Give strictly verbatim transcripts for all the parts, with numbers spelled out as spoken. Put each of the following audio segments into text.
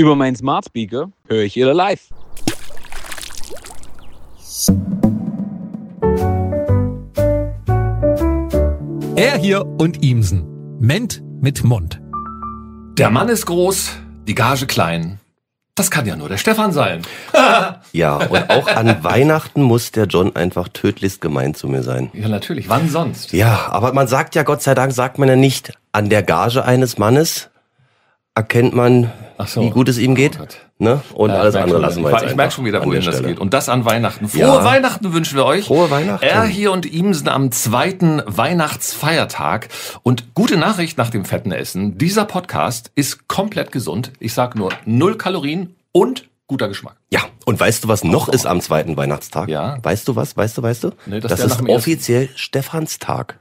Über meinen Smart Speaker höre ich ihr live. Er hier und Ihmsen. Ment mit Mund. Der Mann ist groß, die Gage klein. Das kann ja nur der Stefan sein. Ja, und auch an Weihnachten muss der John einfach tödlichst gemein zu mir sein. Ja, natürlich. Wann sonst? Ja, aber man sagt ja, Gott sei Dank, sagt man ja nicht, an der Gage eines Mannes erkennt man, Ach so. wie gut es ihm geht. Oh Gott. Ne? Und Ja, alles ich merk andere schon, lassen wir ich, jetzt Ich merke schon wieder, an wohin der das Stelle. geht. Und das an Weihnachten. Frohe Ja. Weihnachten wünschen wir euch. Frohe Weihnachten. Er hier und Ihmsen am zweiten Weihnachtsfeiertag. Und gute Nachricht nach dem fetten Essen. Dieser Podcast ist komplett gesund. Ich sag nur null Kalorien und guter Geschmack. Ja, und weißt du, was noch ist am zweiten Weihnachtstag? Ja. Weißt du was? Weißt du, weißt du? Nee, das das wär nach ist dem ersten- offiziell Stephanstag.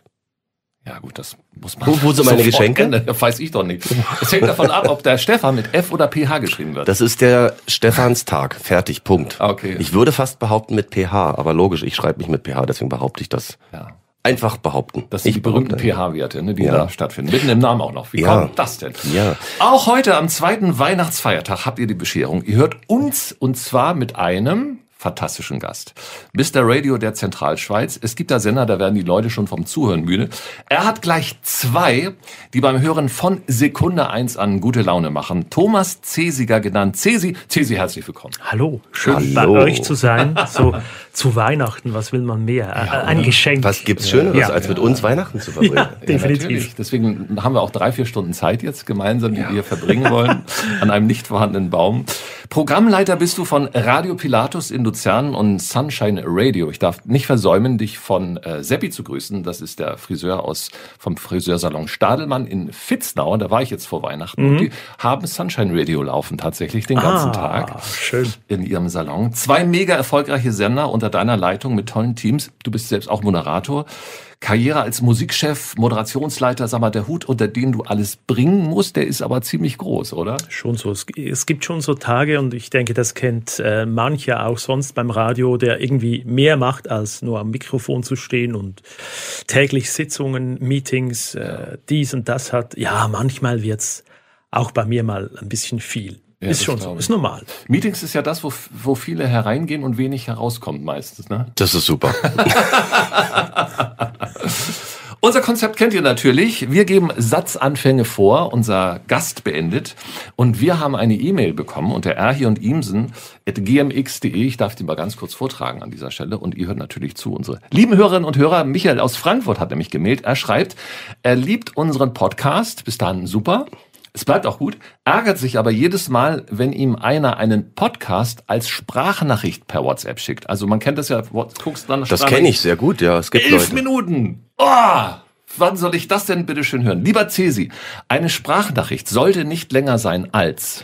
Ja gut, das muss man... Wo- wo sind meine sofort Geschenke? kennen. Das weiß ich doch nicht. Es hängt davon ab, ob der Stefan mit F oder P H geschrieben wird. Das ist der Stephanstag. Fertig, Punkt. Ah, okay. Ich würde fast behaupten mit P H, aber logisch, ich schreibe mich mit P H, deswegen behaupte ich das. Ja. Einfach behaupten. Das sind die Ich berühmten behaupte. P H-Werte, ne, die Ja. da stattfinden. Mitten im Namen auch noch. Wie Ja. kommt das denn? Ja. Auch heute am zweiten Weihnachtsfeiertag habt ihr die Bescherung. Ihr hört uns und zwar mit einem fantastischen Gast. Mister Radio der Zentralschweiz. Es gibt da Sender, da werden die Leute schon vom Zuhören müde. Er hat gleich zwei, die beim Hören von Sekunde eins an gute Laune machen. Thomas Cesiger genannt. Cesi, Cesi, herzlich willkommen. Hallo, schön Hallo. bei euch zu sein. So zu Weihnachten, was will man mehr? Ja, ein Geschenk. Was gibt's Schöneres, Ja. als mit uns Weihnachten zu verbringen? Ja, definitiv. natürlich. Deswegen haben wir auch drei, vier Stunden Zeit jetzt gemeinsam, die wir verbringen wollen, an einem nicht vorhandenen Baum. Programmleiter bist du von Radio Pilatus in Luzern und Sunshine Radio. Ich darf nicht versäumen, dich von äh, Seppi zu grüßen. Das ist der Friseur aus vom Friseursalon Stadelmann in Vitznau. Da war ich jetzt vor Weihnachten. Und die haben Sunshine Radio laufen tatsächlich den ganzen Ah, Tag schön. in ihrem Salon. Zwei mega erfolgreiche Sender unter deiner Leitung mit tollen Teams. Du bist selbst auch Moderator. Karriere als Musikchef, Moderationsleiter, sag mal, der Hut, unter den du alles bringen musst, der ist aber ziemlich groß, oder? Schon so. Es, es gibt schon so Tage und ich denke, das kennt äh, mancher auch sonst beim Radio, der irgendwie mehr macht, als nur am Mikrofon zu stehen und täglich Sitzungen, Meetings, äh, dies und das hat. Ja, manchmal wird's auch bei mir mal ein bisschen viel. Ja, ist das schon so, glaube ich. ist normal. Meetings ist ja das, wo, wo viele hereingehen und wenig herauskommt meistens, ne? Das ist super. Unser Konzept kennt ihr natürlich. Wir geben Satzanfänge vor, unser Gast beendet. Und wir haben eine E-Mail bekommen unter r hier und Ihmsen at g m x punkt d e. Ich darf die mal ganz kurz vortragen an dieser Stelle. Und ihr hört natürlich zu. Unsere lieben Hörerinnen und Hörer, Michael aus Frankfurt hat nämlich gemailt. Er schreibt, er liebt unseren Podcast. Bis dahin super. Es bleibt auch gut, ärgert sich aber jedes Mal, wenn ihm einer einen Podcast als Sprachnachricht per WhatsApp schickt. Also man kennt das ja, guckst dann Das kenne ich sehr gut, ja. Es gibt Elf Leute. Minuten! Oh, wann soll ich das denn bitte schön hören? Lieber Cesi, eine Sprachnachricht sollte nicht länger sein als...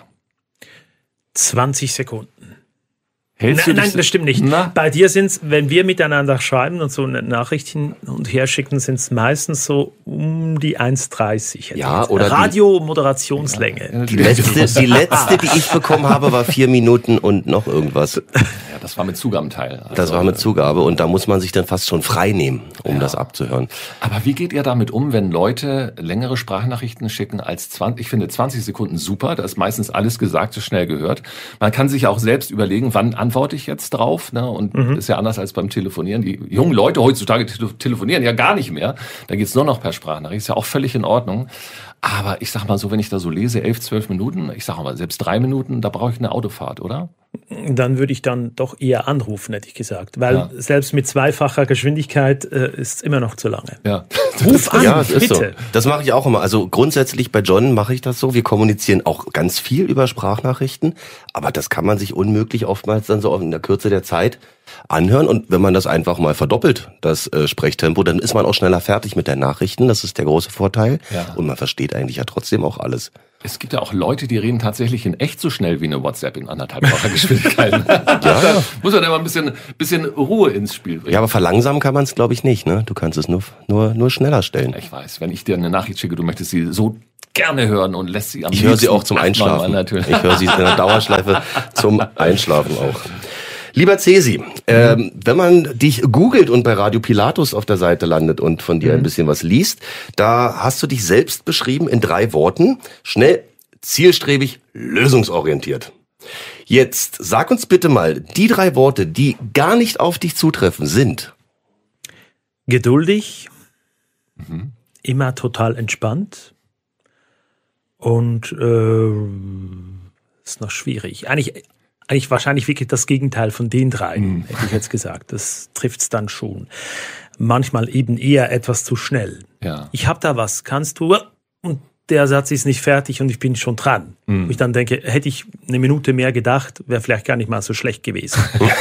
zwanzig Sekunden. Hältst Nein, du nein, dich- das stimmt nicht. Na? Bei dir sind's, wenn wir miteinander schreiben und so eine Nachricht hin und her schicken, sind's meistens so um die eins dreißig. Ja, oder die- Radio-Moderationslänge. Die letzte, die letzte, die ich bekommen habe, war vier Minuten und noch irgendwas. Ja, das war mit Zugabenteil. Also, Das war mit Zugabe und da muss man sich dann fast schon frei nehmen, um Ja. das abzuhören. Aber wie geht ihr damit um, wenn Leute längere Sprachnachrichten schicken als zwanzig? Ich finde zwanzig Sekunden super, da ist meistens alles gesagt, so schnell gehört. Man kann sich auch selbst überlegen, wann antworte ich jetzt drauf, ne? Und ist ja anders als beim Telefonieren. Die jungen Leute heutzutage tele- telefonieren ja gar nicht mehr. Da geht's nur noch per Sprachnachricht, ist ja auch völlig in Ordnung. Aber ich sag mal so, wenn ich da so lese, elf, zwölf Minuten, ich sag mal selbst drei Minuten, da brauche ich eine Autofahrt, oder? Dann würde ich dann doch eher anrufen, hätte ich gesagt. Weil Ja. selbst mit zweifacher Geschwindigkeit äh, ist es immer noch zu lange. Ja. Ruf an, Ja, es ist so. bitte. Das mache ich auch immer. Also grundsätzlich bei John mache ich das so. Wir kommunizieren auch ganz viel über Sprachnachrichten, aber das kann man sich unmöglich oftmals dann so in der Kürze der Zeit anhören. Und wenn man das einfach mal verdoppelt, das äh, Sprechtempo, dann ist man auch schneller fertig mit den Nachrichten. Das ist der große Vorteil. Ja. Und man versteht eigentlich ja trotzdem auch alles. Es gibt ja auch Leute, die reden tatsächlich in echt so schnell wie eine WhatsApp in anderthalbfacher Geschwindigkeit. Ja. Muss man immer ein bisschen, bisschen Ruhe ins Spiel bringen. Ja, aber verlangsamen kann man es, glaube ich, nicht. Ne? Du kannst es nur, nur, nur schneller stellen. Ich weiß, wenn ich dir eine Nachricht schicke, du möchtest sie so gerne hören und lässt sie am Ich höre sie liebsten auch zum achtmal Einschlafen. natürlich. Ich höre sie in der Dauerschleife zum Einschlafen auch. Lieber Cesi, ähm, wenn man dich googelt und bei Radio Pilatus auf der Seite landet und von dir ein bisschen was liest, da hast du dich selbst beschrieben in drei Worten. Schnell zielstrebig, lösungsorientiert. Jetzt sag uns bitte mal, die drei Worte, die gar nicht auf dich zutreffen, sind geduldig, mhm. immer total entspannt und äh, ist noch schwierig. Eigentlich, eigentlich wahrscheinlich wirklich das Gegenteil von den drei, mhm. hätte ich jetzt gesagt. Das trifft's dann schon. Manchmal eben eher etwas zu schnell. Ja. Ich habe da was, kannst du? Und der Satz ist nicht fertig und ich bin schon dran. Mhm. Und ich dann denke, hätte ich eine Minute mehr gedacht, wäre vielleicht gar nicht mal so schlecht gewesen.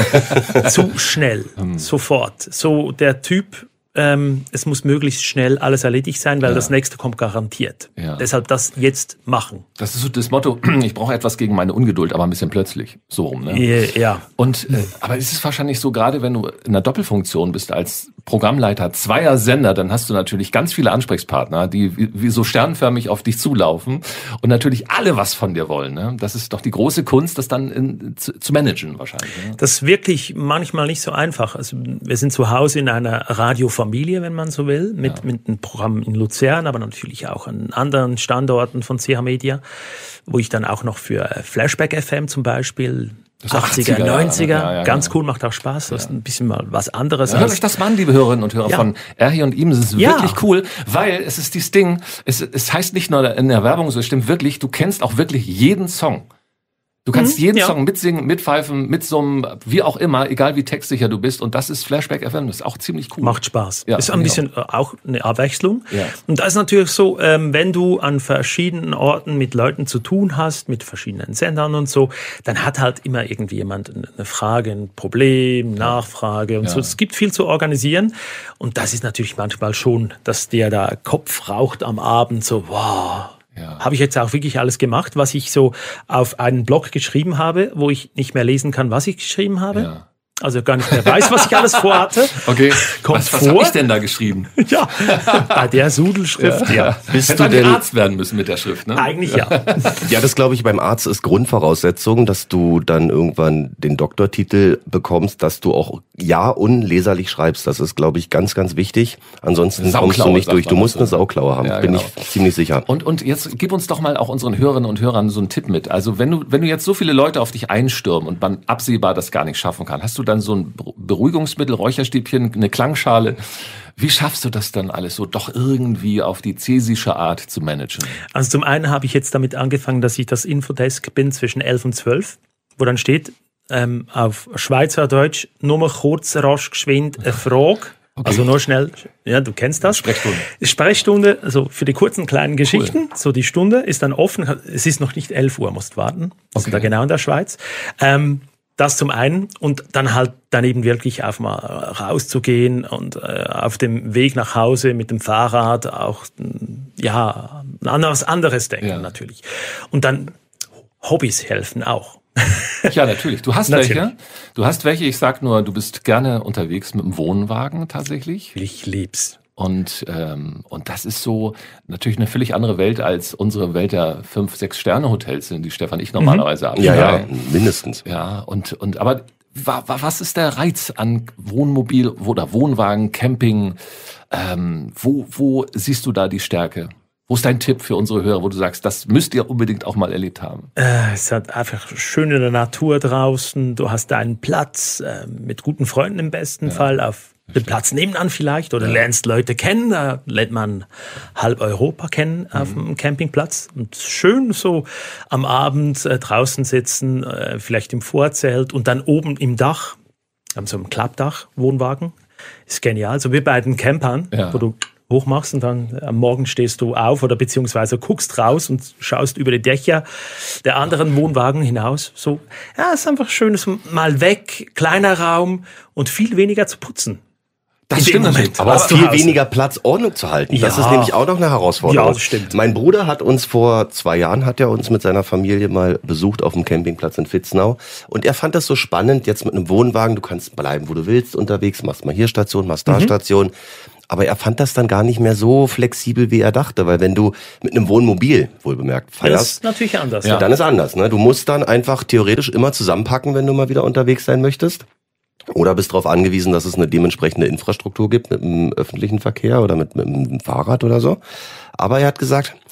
Zu schnell, mhm. sofort. So der Typ, ähm, es muss möglichst schnell alles erledigt sein, weil ja. das nächste kommt garantiert. Ja. Deshalb das jetzt machen. Das ist so das Motto, ich brauche etwas gegen meine Ungeduld, aber ein bisschen plötzlich. So rum, ne? Ja. Und, äh, aber es ist wahrscheinlich so, gerade wenn du in einer Doppelfunktion bist als Programmleiter zweier Sender, dann hast du natürlich ganz viele Ansprechpartner, die wie, wie so sternförmig auf dich zulaufen und natürlich alle was von dir wollen. Ne? Das ist doch die große Kunst, das dann in, zu, zu managen wahrscheinlich. Ne? Das ist wirklich manchmal nicht so einfach. Also wir sind zu Hause in einer Radiofamilie, wenn man so will, mit, ja. mit einem Programm in Luzern, aber natürlich auch an anderen Standorten von C H Media, wo ich dann auch noch für Flashback F M zum Beispiel achtziger, neunziger, ja, ja, ganz cool, macht auch Spaß. Das ist ein bisschen mal was anderes. Ja, hört euch das mal an, liebe Hörerinnen und Hörer ja. von Erhi und Ihmsen. Es ist ja. wirklich cool, weil es ist dieses Ding, es, es heißt nicht nur in der Werbung so, es stimmt wirklich, du kennst auch wirklich jeden Song. Du kannst mhm, jeden ja. Song mitsingen, mitpfeifen, mitsummen, wie auch immer, egal wie textsicher du bist. Und das ist Flashback F M, das ist auch ziemlich cool. Macht Spaß. Ja, ist ein bisschen auch. auch eine Abwechslung. Ja. Und da ist natürlich so, ähm, wenn du an verschiedenen Orten mit Leuten zu tun hast, mit verschiedenen Sendern und so, dann hat halt immer irgendwie jemand eine Frage, ein Problem, Nachfrage und ja. so. Es gibt viel zu organisieren. Und das ist natürlich manchmal schon, dass der da Kopf raucht am Abend, so, wow. Ja. Habe ich jetzt auch wirklich alles gemacht, was ich so auf einen Blog geschrieben habe, wo ich nicht mehr lesen kann, was ich geschrieben habe. Ja. Also gar nicht mehr weiß, was ich alles vorhatte. Okay, Kommt was, was habe ich denn da geschrieben? Ja, bei der Sudelschrift, ja. ja. Bist Hätte du denn Arzt werden müssen mit der Schrift, ne? Eigentlich ja. Ja, das glaube ich beim Arzt ist Grundvoraussetzung, dass du dann irgendwann den Doktortitel bekommst, dass du auch ja unleserlich schreibst. Das ist, glaube ich, ganz, ganz wichtig. Ansonsten kommst du nicht durch. Du musst eine Sauklaue haben, ja, bin genau. ich ziemlich sicher. Und und jetzt gib uns doch mal auch unseren Hörerinnen und Hörern so einen Tipp mit. Also wenn du wenn du jetzt so viele Leute auf dich einstürmen und man absehbar das gar nicht schaffen kann, hast du dann so ein Beruhigungsmittel, Räucherstäbchen, eine Klangschale. Wie schaffst du das dann alles so doch irgendwie auf die cäsische Art zu managen? Also zum einen habe ich jetzt damit angefangen, dass ich das Infodesk bin zwischen elf und zwölf, wo dann steht ähm, auf Schweizerdeutsch nur mal kurz, rasch, geschwind, eine Frage. Okay. Also nur schnell, ja, du kennst das. Sprechstunde. Sprechstunde, also für die kurzen kleinen Geschichten. Cool. So die Stunde ist dann offen. Es ist noch nicht elf Uhr, musst warten. Wir sind da genau in der Schweiz. Ähm, Das zum einen und dann halt daneben wirklich auf mal rauszugehen und äh, auf dem Weg nach Hause mit dem Fahrrad auch ja an was anderes denken ja. natürlich. Und dann Hobbys helfen auch. Ja, natürlich. Du hast natürlich. welche. Du hast welche. Ich sag nur, du bist gerne unterwegs mit dem Wohnwagen tatsächlich. Ich lieb's. Und ähm, und das ist so natürlich eine völlig andere Welt als unsere Welt der fünf, sechs Sterne Hotels sind, die Stefan ich normalerweise mhm. Ja, ja, mindestens. Ja, und und aber wa, wa, was ist der Reiz an Wohnmobil oder Wohnwagen, Camping? Ähm, wo wo siehst du da die Stärke? Wo ist dein Tipp für unsere Hörer, wo du sagst, das müsst ihr unbedingt auch mal erlebt haben? Äh, es hat einfach schöne Natur draußen. Du hast deinen Platz äh, mit guten Freunden im besten ja. Fall auf den Platz nebenan vielleicht oder ja. lernst Leute kennen, da lernt man halb Europa kennen auf mhm. dem Campingplatz und schön so am Abend äh, draußen sitzen, äh, vielleicht im Vorzelt und dann oben im Dach, haben so ein Klappdach, Wohnwagen, ist genial, so wie bei den Campern, ja. wo du hochmachst und dann am Morgen stehst du auf oder beziehungsweise guckst raus und schaust über die Dächer der anderen Wohnwagen hinaus. So, ja, es ist einfach schön, so mal weg, kleiner Raum und viel weniger zu putzen. Das stimmt natürlich. Aber auch viel weniger Platz, Ordnung zu halten. Das ja. ist nämlich auch noch eine Herausforderung. Ja, das stimmt. Mein Bruder hat uns vor zwei Jahren, hat er uns mit seiner Familie mal besucht auf dem Campingplatz in Vitznau. Und er fand das so spannend, jetzt mit einem Wohnwagen, du kannst bleiben, wo du willst unterwegs, machst mal hier Station, machst da mhm. Station. Aber er fand das dann gar nicht mehr so flexibel, wie er dachte. Weil wenn du mit einem Wohnmobil, wohlbemerkt, feierst, das ist natürlich anders. Ja. Dann ist anders. Ne? Du musst dann einfach theoretisch immer zusammenpacken, wenn du mal wieder unterwegs sein möchtest. Oder bist darauf angewiesen, dass es eine dementsprechende Infrastruktur gibt mit dem öffentlichen Verkehr oder mit, mit dem Fahrrad oder so. Aber er hat gesagt,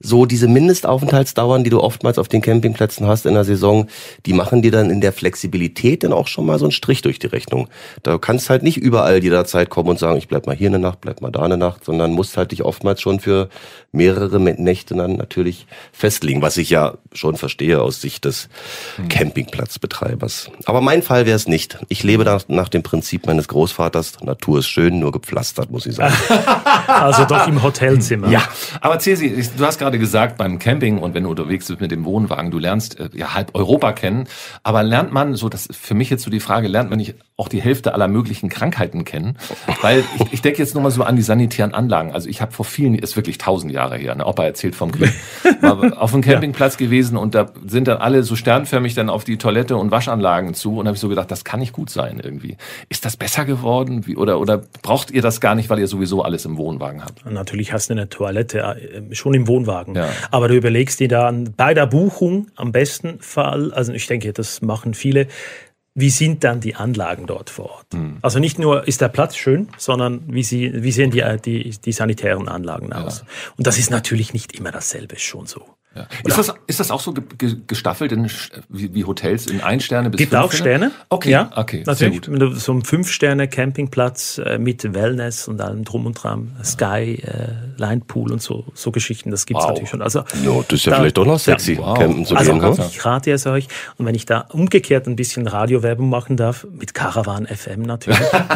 so diese Mindestaufenthaltsdauern, die du oftmals auf den Campingplätzen hast in der Saison, die machen dir dann in der Flexibilität dann auch schon mal so einen Strich durch die Rechnung. Da kannst halt nicht überall jederzeit kommen und sagen, ich bleib mal hier eine Nacht, bleib mal da eine Nacht, sondern musst halt dich oftmals schon für mehrere Nächte dann natürlich festlegen, was ich ja schon verstehe aus Sicht des mhm. Campingplatzbetreibers. Aber mein Fall wäre es nicht. Ich lebe da nach dem Prinzip meines Großvaters, Natur ist schön, nur gepflastert, muss ich sagen. Also doch im Hotelzimmer. Ja, aber Cesi, du hast gerade gesagt, beim Camping und wenn du unterwegs bist mit dem Wohnwagen, du lernst äh, ja halb Europa kennen, aber lernt man, so das für mich jetzt so die Frage, lernt man nicht auch die Hälfte aller möglichen Krankheiten kennen? Weil ich, ich denke jetzt nur mal so an die sanitären Anlagen. Also ich habe vor vielen, ist wirklich tausend Jahre her, ne? Opa erzählt vom Krieg, war auf einem Campingplatz ja. gewesen und da sind dann alle so sternförmig dann auf die Toilette und Waschanlagen zu und habe ich so gedacht, das kann nicht gut sein irgendwie. Ist das besser geworden? Wie, oder, oder braucht ihr das gar nicht, weil ihr sowieso alles im Wohnwagen habt? Natürlich hast du eine Toilette äh, schon im Wohnwagen, ja. aber du überlegst dir dann bei der Buchung am besten Fall, also ich denke, das machen viele, wie sind dann die Anlagen dort vor Ort? Mhm. Also nicht nur ist der Platz schön, sondern wie, sie, wie sehen die, die, die sanitären Anlagen aus? Ja. Und das ist natürlich nicht immer dasselbe, ist schon so. Ja. Ist das, ist das auch so ge- ge- gestaffelt in, wie, wie Hotels in ein Sterne bis Gibt fünf auch Sterne. Okay, ja, okay, natürlich. Wenn du so einen Fünf-Sterne-Campingplatz äh, mit Wellness und allem drum und dran, Sky, äh, Linepool und so, so Geschichten, das gibt's wow. natürlich schon. Also, no, das ist ja da, vielleicht doch noch sexy, ja, wow. campen zu also, gehen. Also ich rate es euch. Und wenn ich da umgekehrt ein bisschen Radiowerbung machen darf, mit Caravan F M natürlich.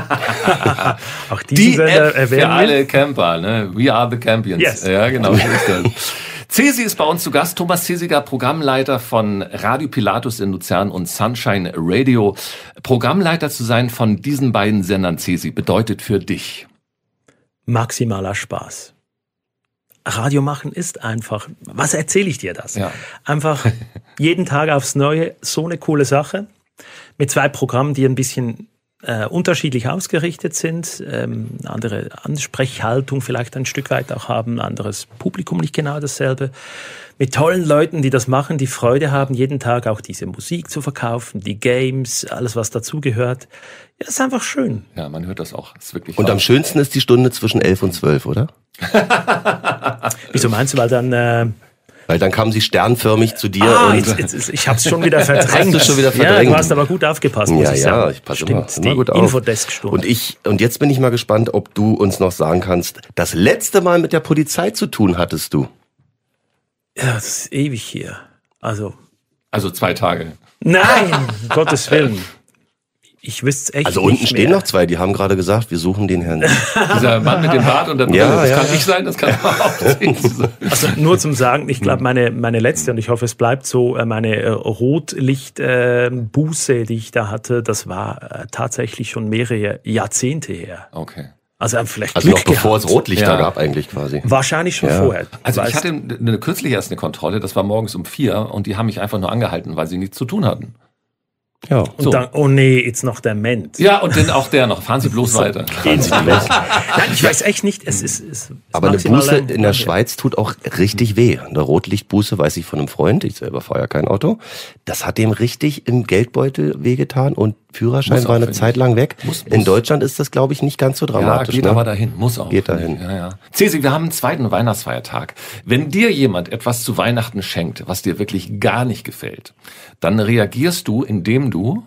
Auch diesen Die Sender App für alle Camper, ne? We are the Campions. Yes. Ja, genau, so ist das. Cesi ist bei uns zu Gast, Thomas Cesiger, Programmleiter von Radio Pilatus in Luzern und Sunshine Radio. Programmleiter zu sein von diesen beiden Sendern, Cesi, bedeutet für dich? Maximaler Spaß. Radio machen ist einfach, was erzähle ich dir das? Ja. Einfach jeden Tag aufs Neue, so eine coole Sache. Mit zwei Programmen, die ein bisschen äh, unterschiedlich ausgerichtet sind, ähm, andere Ansprechhaltung vielleicht ein Stück weit auch haben, anderes Publikum nicht genau dasselbe. Mit tollen Leuten, die das machen, die Freude haben, jeden Tag auch diese Musik zu verkaufen, die Games, alles was dazugehört. Ja, ist einfach schön. Ja, man hört das auch. Ist wirklich und wahr. am schönsten ist die Stunde zwischen elf und zwölf, oder? Wieso meinst du, weil dann... Äh, Weil dann kamen sie sternförmig zu dir. Ah, und jetzt, jetzt, ich hab's schon wieder verdrängt. Hast du schon wieder verdrängt? Ja, du hast aber gut aufgepasst, muss ja, ich ja, sagen. ich passe Stimmt, immer, immer gut die auf. Infodesk-Stunde. Und ich, und jetzt bin ich mal gespannt, ob du uns noch sagen kannst, das letzte Mal mit der Polizei zu tun hattest du? Ja, das ist ewig hier. Also. Also zwei Tage. Nein, um Gottes Willen. Ich wüsste es echt Also nicht unten stehen mehr. noch zwei, die haben gerade gesagt, wir suchen den Herrn. Dieser Mann mit dem Bart und der Brille, Ja, das ja. kann ich sein, das kann aber auch nicht sein. Also nur zum Sagen, ich glaube, meine, meine letzte, und ich hoffe, es bleibt so, äh, meine äh, Rotlichtbuße, äh, die ich da hatte, das war äh, tatsächlich schon mehrere Jahrzehnte her. Okay. Also äh, vielleicht Also Glück noch bevor gehabt. es Rotlichter Ja. gab eigentlich quasi. Wahrscheinlich schon Ja. vorher. Also ich Weißt- hatte eine, kürzlich erst eine Kontrolle, das war morgens um vier und die haben mich einfach nur angehalten, weil sie nichts zu tun hatten. Ja. Und so. dann, oh nee, jetzt noch der Ment. Ja, und dann auch der noch. Fahren Sie bloß weiter. Nein, ich weiß echt nicht, es ist, es ist Aber eine maximal Buße lang- in der Schweiz tut auch richtig weh. Eine Rotlichtbuße weiß ich von einem Freund, ich selber fahre ja kein Auto. Das hat dem richtig im Geldbeutel wehgetan und Führerschein Muss auch, war eine finde Zeit ich. lang weg. Muss, muss. In Deutschland ist das, glaube ich, nicht ganz so Ja, dramatisch. geht ne? aber dahin. Muss auch. Geht dahin. Ja, ja. Cesi, wir haben einen zweiten Weihnachtsfeiertag. Wenn dir jemand etwas zu Weihnachten schenkt, was dir wirklich gar nicht gefällt, dann reagierst du, indem du...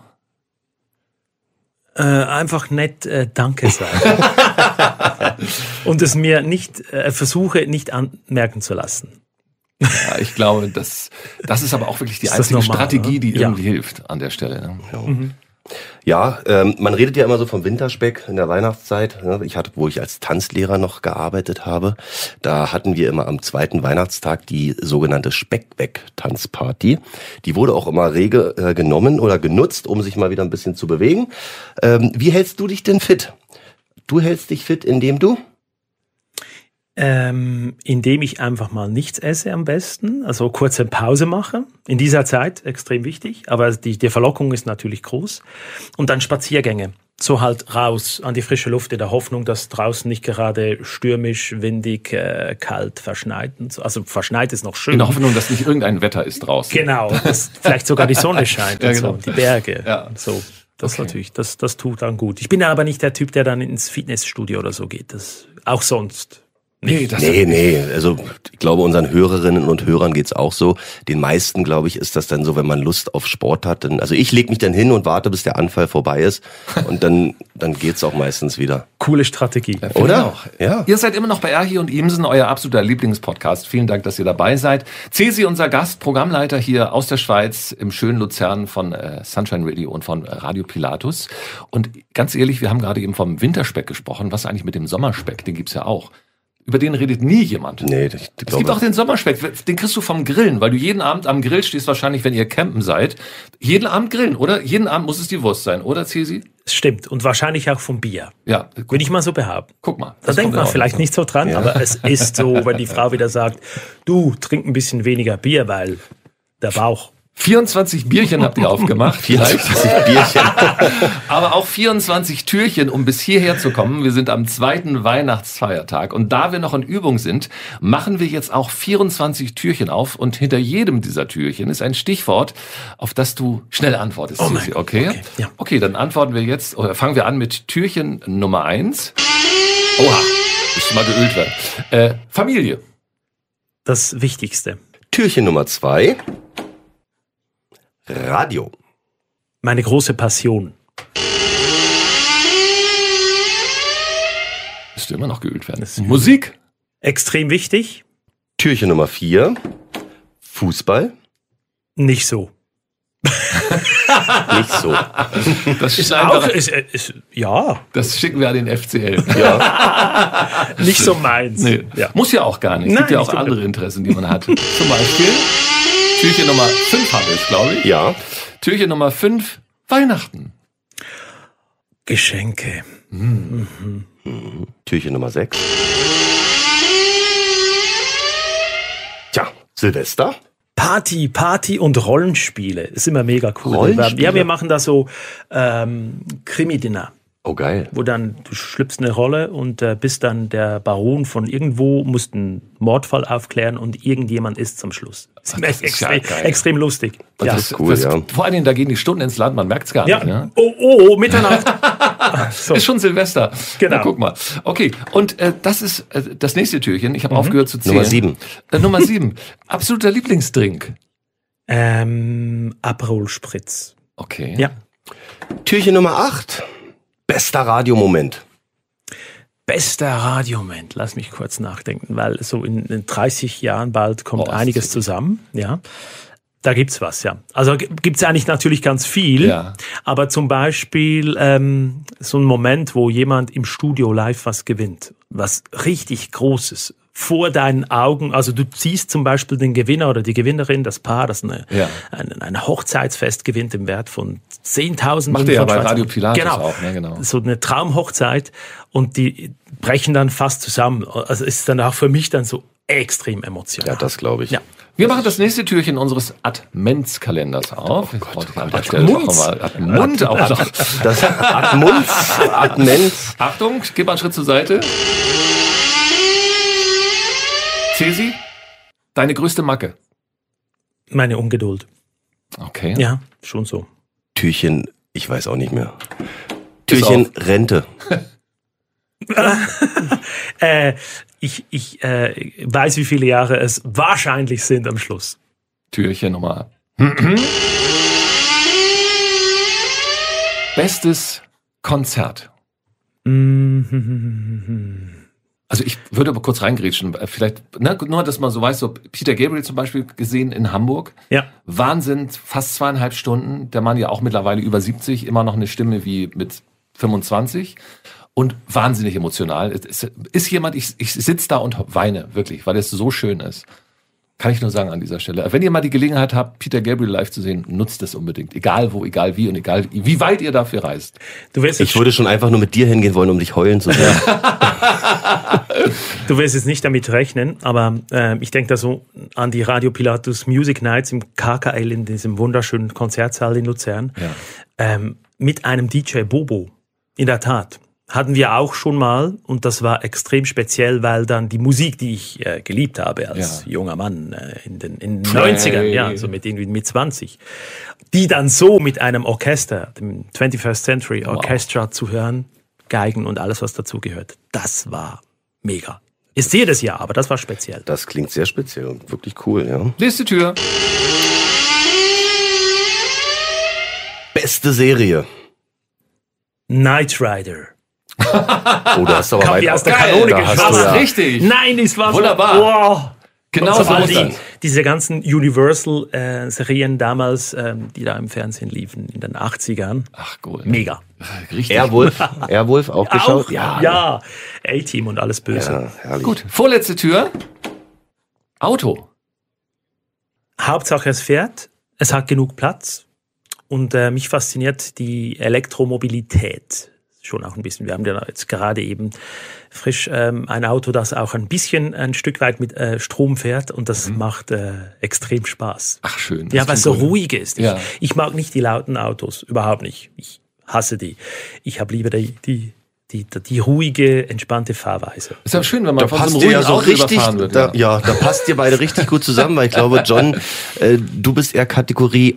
Äh, einfach nett äh, Danke sagen. Und es mir nicht äh, versuche, nicht anmerken zu lassen. Ja, ich glaube, das, das ist aber auch wirklich die Ist das einzige normal, Strategie, die oder? Ja. irgendwie hilft an der Stelle. Ne? Mhm. Ja, ähm, man redet ja immer so vom Winterspeck in der Weihnachtszeit. Ne? Ich hatte, wo ich als Tanzlehrer noch gearbeitet habe, da hatten wir immer am zweiten Weihnachtstag die sogenannte Speckweg-Tanzparty. Die wurde auch immer rege äh, genommen oder genutzt, um sich mal wieder ein bisschen zu bewegen. Ähm, wie hältst du dich denn fit? Du hältst dich fit, indem du? Ähm, indem ich einfach mal nichts esse am besten, also kurze Pause mache. In dieser Zeit extrem wichtig, aber die, die Verlockung ist natürlich groß. Und dann Spaziergänge. So halt raus an die frische Luft in der Hoffnung, dass draußen nicht gerade stürmisch, windig, äh, kalt, verschneit. Und so. Also verschneit ist noch schön. In der Hoffnung, dass nicht irgendein Wetter ist draußen. Genau, dass vielleicht sogar die Sonne scheint Ja, und genau. so, die Berge. Ja. So, das Okay. natürlich, das, das tut dann gut. Ich bin aber nicht der Typ, der dann ins Fitnessstudio oder so geht. Das auch sonst. Nee, das Nee, nee, also ich glaube, unseren Hörerinnen und Hörern geht's auch so. Den meisten, glaube ich, ist das dann so, wenn man Lust auf Sport hat. Dann, also ich lege mich dann hin und warte, bis der Anfall vorbei ist und dann, dann geht's auch meistens wieder. Coole Strategie. Finde Oder? ich auch. Ja. Ihr seid immer noch bei Erhi und Imsen, euer absoluter Lieblingspodcast. Vielen Dank, dass ihr dabei seid. Cesi, unser Gast, Programmleiter hier aus der Schweiz im schönen Luzern von äh, Sunshine Radio und von Radio Pilatus. Und ganz ehrlich, wir haben gerade eben vom Winterspeck gesprochen. Was eigentlich mit dem Sommerspeck? Den gibt's ja auch. Über den redet nie jemand. Nee, ich, ich Es glaube, gibt auch den Sommerspeck, den kriegst du vom Grillen, weil du jeden Abend am Grill stehst, wahrscheinlich, wenn ihr campen seid. Jeden Abend grillen, oder? Jeden Abend muss es die Wurst sein, oder, Cesi? Das stimmt. Und wahrscheinlich auch vom Bier. Ja, Würde ich mal so behaupten. guck mal. Da denkt man vielleicht nicht so dran, Ja. aber es ist so, wenn die Frau wieder sagt, du, trink ein bisschen weniger Bier, weil der Bauch. vierundzwanzig Bierchen habt ihr aufgemacht, vielleicht. Bierchen. Aber auch vierundzwanzig Türchen, um bis hierher zu kommen. Wir sind am zweiten Weihnachtsfeiertag. Und da wir noch in Übung sind, machen wir jetzt auch vierundzwanzig Türchen auf. Und hinter jedem dieser Türchen ist ein Stichwort, auf das du schnell antwortest. Oh mein Cesi, Gott, okay? okay, ja. Okay, dann antworten wir jetzt, oder fangen wir an mit Türchen Nummer eins. Oha, müsste mal geölt werden. Äh, Familie. Das Wichtigste. Türchen Nummer zwei. Radio. Meine große Passion. Müsste immer noch geölt werden. Musik. Extrem wichtig. Türchen Nummer vier. Fußball. Nicht so. Nicht so. Das, Ist einfach- auch, ist, ist, ja, das schicken wir an den F C L. Ja. nicht so meins. Nee, Ja. muss ja auch gar nicht. Es Nein, gibt ja auch nicht unbedingt. andere Interessen, die man hat. Zum Beispiel Türchen Nummer fünf haben wir es, glaube ich. Ja. Türchen Nummer fünf, Weihnachten. Geschenke. Türchen Nummer sechs. Tja, Silvester. Party, Party und Rollenspiele. Ist immer mega cool. Rollenspiele? Ja, wir machen da so ähm, Krimi-Dinner, Oh, geil. wo dann du schlüpfst eine Rolle und äh, bist dann der Baron von irgendwo, musst einen Mordfall aufklären und irgendjemand ist zum Schluss. Das ist, das ist extrem, ja geil. extrem lustig. Und Ja. das, cool, das, ja. Vor allen Dingen, da gehen die Stunden ins Land, man merkt es gar Ja. nicht. Ne? Oh, oh, oh, Mitternacht. so. Ist schon Silvester. Genau. Na, guck mal. Okay, und äh, das ist äh, das nächste Türchen. Ich habe aufgehört zu zählen. Nummer sieben. Äh, Nummer sieben. Absoluter Lieblingsdrink. Ähm, Aperol Spritz. Okay. Ja. Türchen Nummer acht. Bester Radiomoment. Bester Radiomoment, lass mich kurz nachdenken, weil so in, in dreißig Jahren bald kommt Oh, einiges das ist zusammen. Ja, da gibt's was, ja. Also g- gibt's eigentlich natürlich ganz viel, Ja. aber zum Beispiel ähm, so ein Moment, wo jemand im Studio live was gewinnt, was richtig Großes. Vor deinen Augen, also du siehst zum Beispiel den Gewinner oder die Gewinnerin, das Paar, das eine, Ja. ein, ein Hochzeitsfest gewinnt im Wert von zehntausend. Macht ihr ja von bei Schweizer- Radio Pilatus genau. auch, ne, genau. So eine Traumhochzeit und die brechen dann fast zusammen. Also ist dann auch für mich dann so extrem emotional. Ja, das glaube ich. Ja. Wir machen das nächste Türchen unseres Adventskalenders auf. Ich wollte an der Stelle Admunds. noch mal Admund auch noch. Das Admunds, Admens. Achtung, geh mal einen Schritt zur Seite. Cesi, deine größte Macke. Meine Ungeduld. Okay. Ja, schon so. Türchen, ich weiß auch nicht mehr. Türchen Rente. Äh, ich ich äh, weiß, wie viele Jahre es wahrscheinlich sind am Schluss. Türchen Nummer. Bestes Konzert. Also ich würde aber kurz reingrätschen. Vielleicht, ne, nur, dass man so weiß, so Peter Gabriel zum Beispiel gesehen in Hamburg. Ja. Wahnsinn, fast zweieinhalb Stunden. Der Mann ja auch mittlerweile über siebzig, immer noch eine Stimme wie mit fünfundzwanzig. Und wahnsinnig emotional. Es ist jemand, ich, ich sitze da und weine, wirklich, weil es so schön ist. Kann ich nur sagen an dieser Stelle. Wenn ihr mal die Gelegenheit habt, Peter Gabriel live zu sehen, nutzt es unbedingt. Egal wo, egal wie und egal wie weit ihr dafür reist. Du wirst jetzt, Ich würde schon einfach nur mit dir hingehen wollen, um dich heulen zu sehen. du wirst jetzt nicht damit rechnen, aber äh, ich denke da so an die Radio Pilatus Music Nights im K K L in diesem wunderschönen Konzertsaal in Luzern. Ja. Ähm, mit einem D J Bobo. In der Tat. Hatten wir auch schon mal und das war extrem speziell, weil dann die Musik, die ich äh, geliebt habe als Ja. junger Mann äh, in den, in den Play. neunzigern, ja, so mit irgendwie mit zwanzig, die dann so mit einem Orchester, dem twenty-first Century Orchestra zu hören, Geigen und alles, was dazu gehört, das war mega. Ist jedes Jahr, aber das war speziell. Das klingt sehr speziell und wirklich cool, ja. Nächste Tür. Beste Serie. Knight Rider. Oh, da hast du aber Kam weit die aus der Geil, Kanone da hast geschossen. du ja- Richtig. Nein, es war Wunderbar. so. Wow. Genau Und so all ist die, das. diese ganzen Universal-Serien damals, ähm, die da im Fernsehen liefen, in den achtzigern. Ach gut. Mega. Richtig. Airwolf, Airwolf auch geschaut? Auch, ja. A-Team und alles Böse. Ja, herrlich. Gut. Vorletzte Tür. Auto. Hauptsache es fährt, es hat genug Platz und äh, mich fasziniert die Elektromobilität schon auch ein bisschen. Wir haben ja jetzt gerade eben frisch ähm, ein Auto, das auch ein bisschen ein Stück weit mit äh, Strom fährt und das mhm. macht äh, extrem Spaß. Ach schön. Ja, weil es so ruhig ist. Ich, Ja. ich mag nicht die lauten Autos, überhaupt nicht. Ich hasse die. Ich habe lieber die, die, die, die ruhige, entspannte Fahrweise. Ist ja schön, wenn man Da von so einem passt dir ruhigen ja so Auto richtig, überfahren wird. da, ja, da passt ihr beide richtig gut zusammen, weil ich glaube, John, äh, du bist eher Kategorie.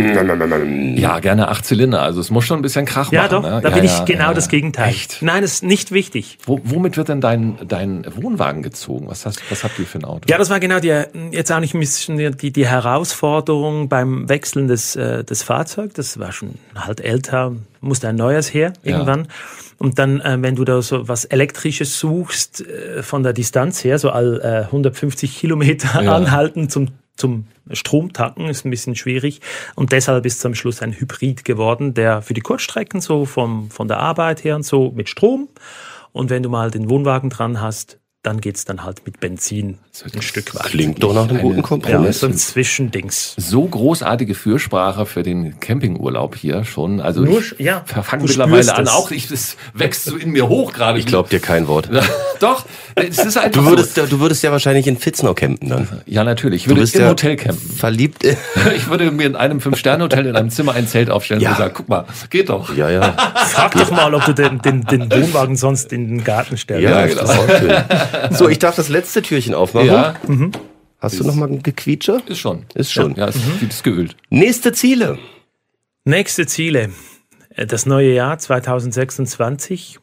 Ja, gerne acht Zylinder. Also es muss schon ein bisschen Krach Ja, machen. doch, ne? da ja, bin ich ja, genau ja, das Gegenteil. Echt? Nein, das ist nicht wichtig. Wo, womit wird denn dein, dein Wohnwagen gezogen? Was, hast, was habt ihr für ein Auto? Ja, das war genau die, jetzt auch nicht ein bisschen die, die Herausforderung beim Wechseln des, äh, des Fahrzeugs. Das war schon halt älter, musste ein neues her irgendwann. Ja. Und dann, äh, wenn du da so was Elektrisches suchst, äh, von der Distanz her, so all äh, hundertfünfzig Kilometer ja. anhalten zum, zum Stromtanken, ist ein bisschen schwierig. Und deshalb ist zum Schluss ein Hybrid geworden, der für die Kurzstrecken so vom, von der Arbeit her und so mit Strom. Und wenn du mal den Wohnwagen dran hast, dann geht's dann halt mit Benzin ein Stück weit. Klingt doch nach einem guten Ja, Kompromiss. so ein Zwischendings. So großartige Fürsprache für den Campingurlaub hier schon. Also Nur, ich ja, fange du mittlerweile spürst an. es. Auch ich, das wächst so in mir hoch gerade. Ich glaube dir kein Wort. Doch, es ist einfach Du würdest, so. ja, du würdest ja wahrscheinlich in Fitznau campen dann. Ja, natürlich. Ich Du würde bist im ja Hotel campen. verliebt. Ich würde mir in einem Fünf-Sterne-Hotel in einem Zimmer ein Zelt aufstellen Ja. und sagen, guck mal, geht doch. Ja, ja. Frag doch mal, ob du den, den, den Wohnwagen sonst in den Garten stellst. Ja, genau. das ist auch schön. So, ich darf das letzte Türchen aufmachen. Ja, Hast du noch mal ein Gequietsche? ist schon. Ist schon. Ja, ist, ist geölt. Nächste Ziele. Nächste Ziele. Das neue Jahr zwanzig sechsundzwanzig.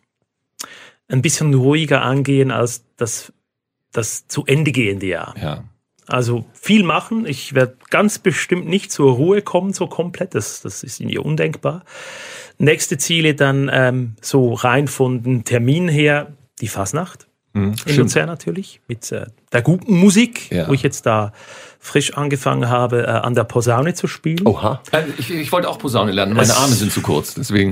Ein bisschen ruhiger angehen als das, das zu Ende gehende Jahr. Ja. Also viel machen. Ich werde ganz bestimmt nicht zur Ruhe kommen, so komplett. Das, das ist mir undenkbar. Nächste Ziele dann ähm, so rein von den Terminen her, die Fasnacht. Mhm, In Luzern natürlich, mit äh, der guten Musik, Ja. wo ich jetzt da frisch angefangen habe, äh, an der Posaune zu spielen. Oha. Äh, Ich, ich wollte auch Posaune lernen. Meine Es- Arme sind zu kurz, deswegen.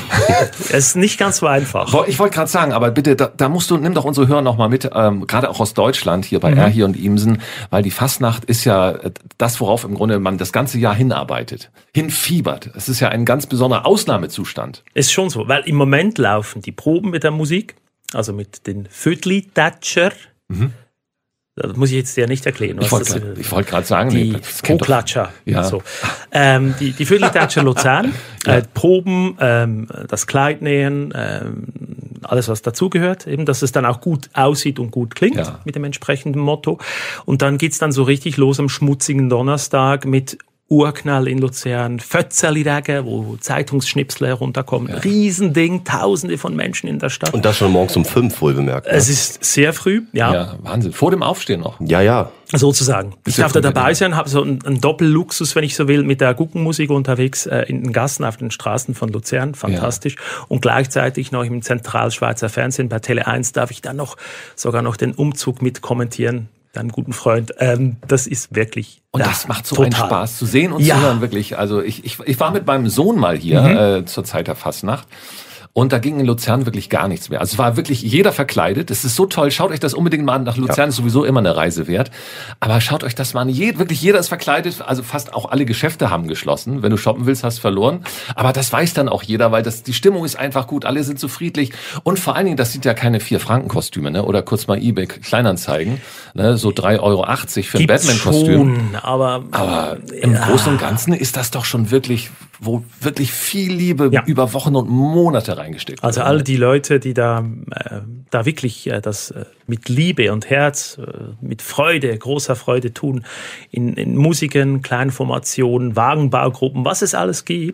Es ist nicht ganz so einfach. Boah, ich wollte gerade sagen, aber bitte, da, da musst du, nimm doch unsere Hörer noch mal mit, ähm, gerade auch aus Deutschland, hier bei R hier und Imsen, weil die Fastnacht ist ja äh, das, worauf im Grunde man das ganze Jahr hinarbeitet, hinfiebert. Es ist ja ein ganz besonderer Ausnahmezustand. Ist schon so, weil im Moment laufen die Proben mit der Musik, also mit den Vödli-Tatscher. Das muss ich jetzt dir nicht erklären. Ich was wollte das, grad- ich wollte gerade sagen, die nee, das kennt doch- Co-Klatscher. Ja. So. Ähm, die die Vödli-Tatscher Luzern, äh, Proben, ähm, das Kleid nähen, ähm, alles was dazugehört, eben, dass es dann auch gut aussieht und gut klingt Ja. mit dem entsprechenden Motto. Und dann geht's dann so richtig los am schmutzigen Donnerstag mit Urknall in Luzern, Fötzerli-Tage, wo Zeitungsschnipsel herunterkommen. Riesending, Tausende von Menschen in der Stadt. Und das schon morgens um fünf, wohlbemerkt. Ne? Es ist sehr früh, ja, Ja, Wahnsinn. Vor dem Aufstehen noch. Ja, ja. sozusagen. Ich ja darf da cool, dabei ja. sein, habe so einen, einen Doppelluxus, wenn ich so will, mit der Guggenmusik unterwegs äh, in den Gassen auf den Straßen von Luzern, fantastisch. Und gleichzeitig noch im Zentralschweizer Fernsehen bei Tele eins darf ich dann noch sogar noch den Umzug mit kommentieren. Deinem guten Freund. Ähm, das ist wirklich Und ja, das macht so total. einen Spaß zu sehen und Ja. zu hören, wirklich. Also ich, ich, ich war mit meinem Sohn mal hier Mhm. äh, zur Zeit der Fastnacht. Und da ging in Luzern wirklich gar nichts mehr. Also es war wirklich jeder verkleidet. Es ist so toll. Schaut euch das unbedingt mal an. Nach Luzern Ja. ist sowieso immer eine Reise wert. Aber schaut euch das mal an. Je, wirklich jeder ist verkleidet. Also fast auch alle Geschäfte haben geschlossen. Wenn du shoppen willst, hast du verloren. Aber das weiß dann auch jeder, weil das, die Stimmung ist einfach gut. Alle sind so friedlich. Und vor allen Dingen, das sind ja keine Vier-Franken-Kostüme, ne? Oder kurz mal eBay Kleinanzeigen. Ne? So drei Euro achtzig für ein Gibt's Batman-Kostüm. schon, aber, Aber im ja. Großen und Ganzen ist das doch schon wirklich, wo wirklich viel Liebe Ja. über Wochen und Monate reingesteckt Also wurde. all die Leute, die da, äh, da wirklich äh, das äh, mit Liebe und Herz, äh, mit Freude, großer Freude tun, in, in Musiken, kleinen Formationen, Wagenbaugruppen, was es alles gibt,